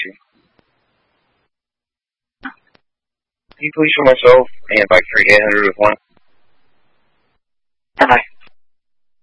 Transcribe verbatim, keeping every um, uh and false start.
you. Can you please show myself and bike three eight hundred with one? Okay.